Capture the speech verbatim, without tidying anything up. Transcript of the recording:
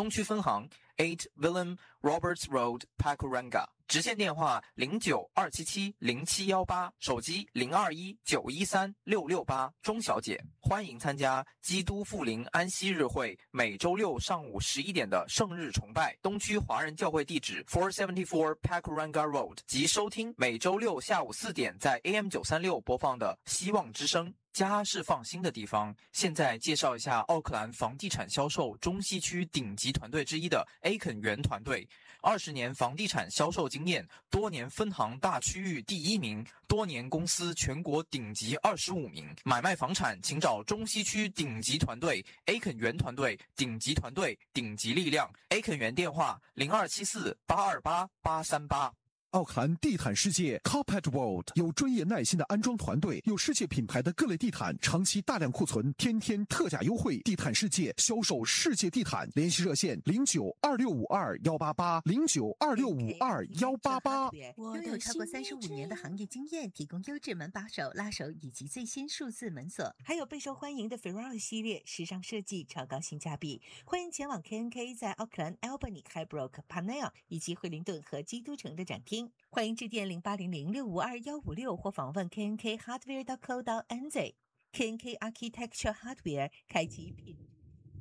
东区分行 eight William Roberts Road, Pakuranga， 直线电话零九二七七零七一八，手机零二一九一三六六八。钟小姐，欢迎参加基督复临安息日会每周六上午十一点的圣日崇拜，东区华人教会地址 four seventy-four Pakuranga Road， 及收听每周六下午四点在 A M 九三六播放的希望之声。家是放心的地方。现在介绍一下奥克兰房地产销售中西区顶级团队之一的 A 肯园团队，二十年房地产销售经验，多年分行大区域第一名，多年公司全国顶级二十五名。买卖房产请找中西区顶级团队 A 肯园团队，顶级团队，顶级力量。A 肯园电话零二七四八二八八三八。 奥克兰地毯世界 Carpet World 有专业耐心的安装团队，有世界品牌的各类地毯，长期大量库存，天天特价优惠。地毯世界销售世界地毯，联系热线零九二六五二幺八八零九二六五二幺八八。 拥有超过三十五年的行业经验，提供优质门把手、拉手以及最新数字门锁，还有备受欢迎的 Ferrari 系列，时尚设计，超高性价比。欢迎前往 K N K 在奥克兰 Albany、Highbrook、Parnell 以及惠灵顿和基督城的展厅。欢迎致电零八零零六五二幺五六或访问 K N K hardware dot co dot N Z。 K N K Architecture Hardware 开启品